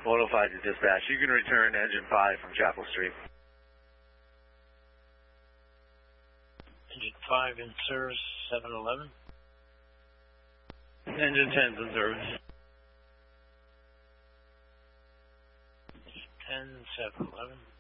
105 to dispatch. You can return engine 5 from Chapel Street. Engine 5 in service, 711. Engine 10's in service. 10, 711.